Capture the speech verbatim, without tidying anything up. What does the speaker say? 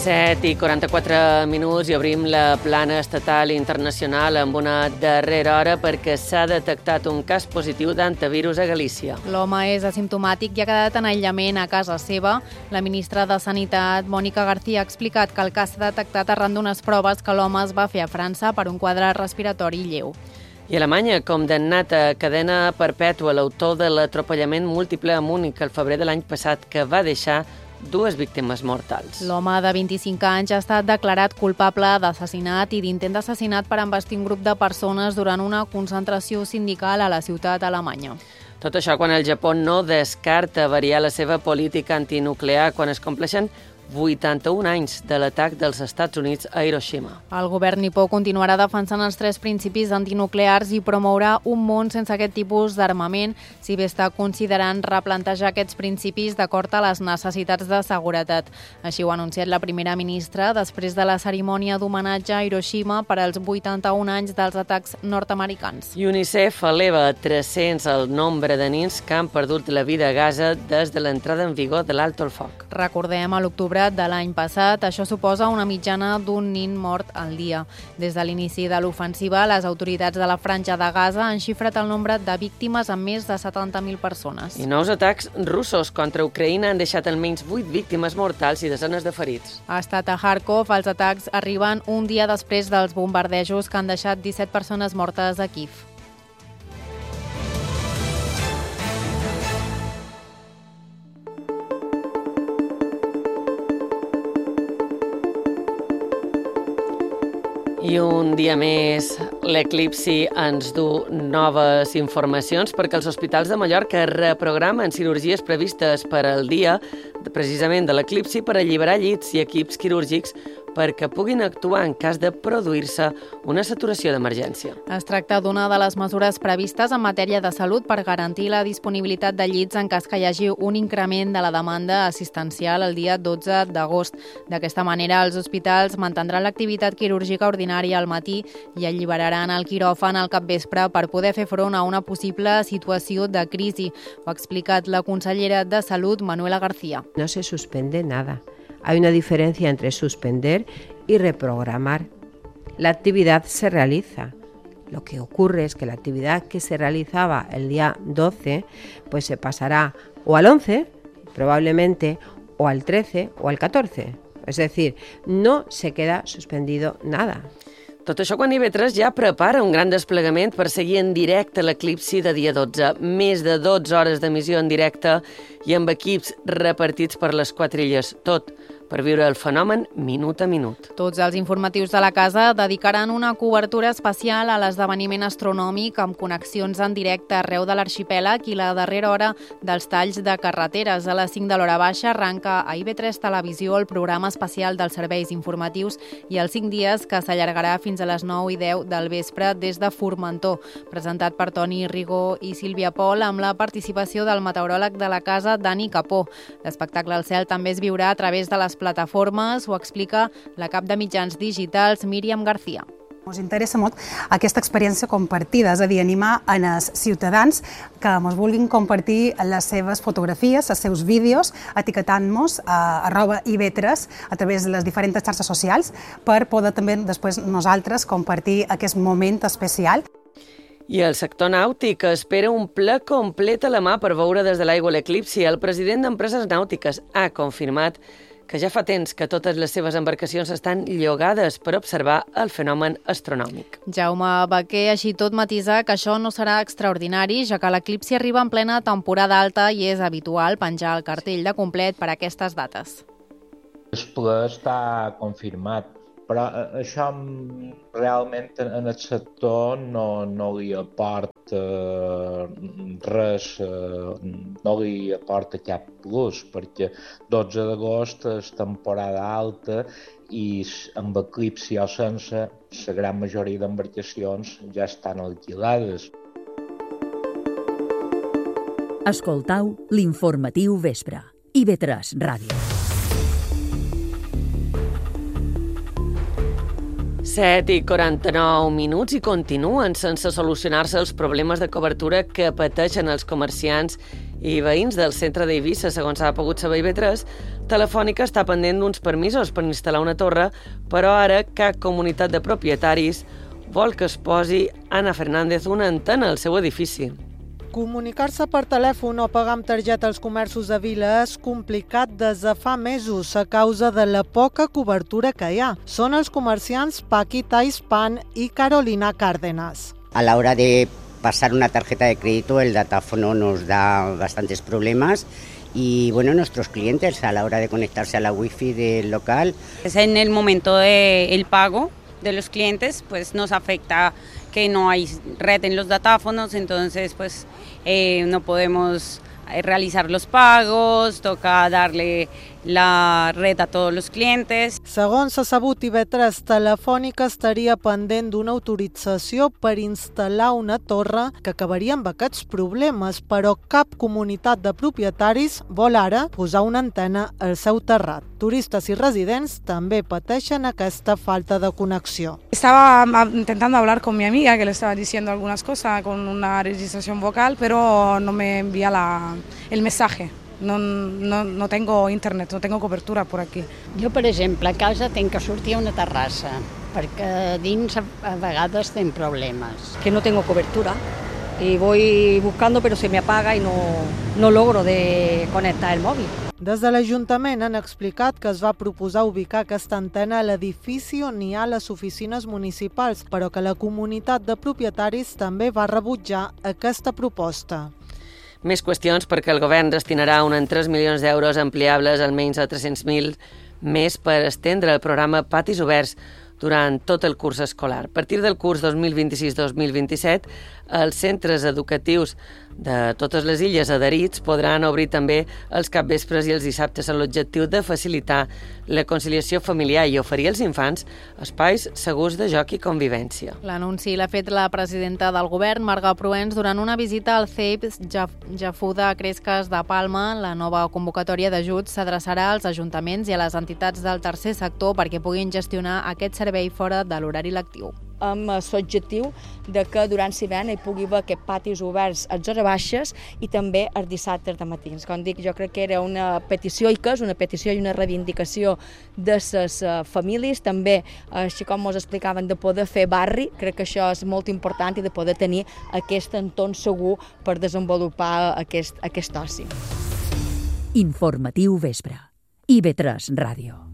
set i quaranta-quatre minuts i obrim la plana estatal i internacional amb una darrera hora perquè s'ha detectat un cas positiu d'antivirus a Galícia. L'home és asimptomàtic i ha quedat en aïllament a casa seva. La ministra de Sanitat, Mònica García, ha explicat que el cas s'ha detectat arran d'unes proves que l'home es va fer a França per un quadre respiratori lleu. I Alemanya, condemnat a cadena perpètua l'autor de l'atropellament múltiple a Múnich el febrer de l'any passat, que va deixar dues víctimes mortals. L'home de vint-i-cinc anys ha estat declarat culpable d'assassinat i d'intent d'assassinat per embestir un grup de persones durant una concentració sindical a la ciutat alemanya. Tot això quan el Japó no descarta variar la seva política antinuclear quan es compleixen vuitanta-un anys de l'atac dels Estats Units a Hiroshima. El govern nipó continuarà defensant els tres principis antinuclears i promourà un món sense aquest tipus d'armament, si bé està considerant replantejar aquests principis d'acord a les necessitats de seguretat. Així ho ha anunciat la primera ministra després de la cerimònia d'homenatge a Hiroshima per als vuitanta-un anys dels atacs nord-americans. UNICEF eleva a tres-cents el nombre de nens que han perdut la vida a Gaza des de l'entrada en vigor de l'alto el foc. Recordem, a l'octubre de l'any passat, això suposa una mitjana d'un nin mort al dia. Des de l'inici de l'ofensiva, les autoritats de la Franja de Gaza han xifrat el nombre de víctimes amb més de setanta mil persones. I nous atacs russos contra Ucraïna han deixat almenys vuit víctimes mortals i desenes de ferits. Ha estat a Kharkov, els atacs arriben un dia després dels bombardejos que han deixat disset persones mortes a Kíev. I un dia més, l'eclipsi ens du noves informacions perquè els hospitals de Mallorca reprogramen cirurgies previstes per al dia precisament de l'eclipsi per alliberar llits i equips quirúrgics perquè puguin actuar en cas de produir-se una saturació d'emergència. Es tracta d'una de les mesures previstes en matèria de salut per garantir la disponibilitat de llits en cas que hi hagi un increment de la demanda assistencial el dia dotze d'agost. D'aquesta manera, els hospitals mantindran l'activitat quirúrgica ordinària al matí i alliberaran el quiròfan al capvespre per poder fer front a una possible situació de crisi. Ho ha explicat la consellera de Salut, Manuela García. No se suspende nada. Hay una diferencia entre suspender y reprogramar. La actividad se realiza. Lo que ocurre es que la actividad que se realizaba el día doce, pues se pasará o al once, probablemente, o al trece o al catorce. Es decir, no se queda suspendido nada. Tot això quan I V tres ja prepara un gran desplegament per seguir en directe l'eclipsi de dia dotze. Més de dotze hores d'emissió en directe i amb equips repartits per les quatre illes. Tot per viure el fenomen minut a minut. Tots els informatius de la casa dedicaran una cobertura especial a l'esdeveniment astronòmic amb connexions en directe arreu de l'arxipèlag i la darrera hora dels talls de carreteres. A les cinc de l'hora baixa arranca a I V tres Televisió el programa especial dels serveis informatius i els cinc dies que s'allargarà fins a les nou i deu del vespre des de Formentor, presentat per Toni Rigó i Sílvia Pol amb la participació del meteoròleg de la casa, Dani Capó. L'espectacle al cel també es viurà a través de les plataformes, ho explica la cap de mitjans digitals, Míriam García. Ens interessa molt aquesta experiència compartida, és a dir, animar els ciutadans que ens vulguin compartir les seves fotografies, els seus vídeos, etiquetant-nos a arroba I V tres a través de les diferents xarxes socials per poder també després nosaltres compartir aquest moment especial. I el sector nàutic espera un ple complet a la mà per veure des de l'aigua l'eclipsi. El president d'Empreses Nàutiques ha confirmat que ja fa temps que totes les seves embarcacions estan llogades per observar el fenomen astronòmic. Jaume Baquer, així tot, matisa que això no serà extraordinari, ja que l'eclipsi arriba en plena temporada alta i és habitual penjar el cartell de complet per a aquestes dates. El ple està confirmat, però això realment en el sector no, no li aporta res, no li aporta cap plus, perquè dotze d'agost és temporada alta i amb eclipsi o sense, la gran majoria d'embarcacions ja estan alquilades. Escoltau l'informatiu vespre. I V tres Ràdio. set i quaranta-nou minuts i continuen sense solucionar-se els problemes de cobertura que pateixen els comerciants i veïns del centre d'Eivissa, segons s'ha pogut saber I V tres, Telefònica està pendent d'uns permisos per instal·lar una torre, però ara cap comunitat de propietaris vol que es posi Ana Fernández una antena al seu edifici. Comunicar-se per telèfon o pagar amb targeta als comerços de vila és complicat des de fa mesos a causa de la poca cobertura que hi ha. Són els comerciants Paquita Hispan i Carolina Cárdenas. A la hora de pasar una tarjeta de crédito, el datáfono nos da bastantes problemas y bueno, nuestros clientes a la hora de conectarse a la wifi del local. En el momento del pago de los clientes, pues nos afecta que no hay red en los datáfonos, entonces pues eh, no podemos realizar los pagos, toca darle la red a tots els clients. Segons s'ha sabut, I V tres, Telefònica estaria pendent d'una autorització per instal·lar una torre que acabaria amb aquests problemes, però cap comunitat de propietaris vol ara posar una antena al seu terrat. Turistes i residents també pateixen aquesta falta de connexió. Estaba intentando hablar con mi amiga, que le estaba diciendo algunas cosas con una registración vocal, pero no me envía la, el mensaje. No, no, no tengo internet, no tengo cobertura por aquí. Jo, per exemple, a casa tenc que sortir a una terrassa, perquè dins a vegades tenc problemes. Que no tengo cobertura y voy buscando, pero se me apaga y no, no logro de conectar el móvil. Des de l'Ajuntament han explicat que es va proposar ubicar aquesta antena a l'edifici on hi ha les oficines municipals, però que la comunitat de propietaris també va rebutjar aquesta proposta. Més qüestions perquè el govern destinarà uns tres milions d'euros ampliables, almenys a tres-cents mil més, per estendre el programa Patis Oberts durant tot el curs escolar. A partir del curs dos mil vint-i-sis dos mil vint-i-set, els centres educatius de totes les illes adherits podran obrir també els capvespres i els dissabtes amb l'objectiu de facilitar la conciliació familiar i oferir als infants espais segurs de joc i convivència. L'anunci l'ha fet la presidenta del govern, Marga Proens, durant una visita al C E I P Jafuda Cresques de Palma. La nova convocatòria d'ajuts s'adreçarà als ajuntaments i a les entitats del tercer sector perquè puguin gestionar aquest servei fora de l'horari lectiu. Amb l'objectiu de que durant l'hivern hi pugui haver aquests patis oberts a les hores baixes i també els dissabtes de matins. Com dic, jo crec que era una petició i que és una petició i una reivindicació de les famílies, també, així com ens explicaven, de poder fer barri, crec que això és molt important i de poder tenir aquest entorn segur per desenvolupar aquest, aquest oci. Informatiu vespre. I V tres Ràdio.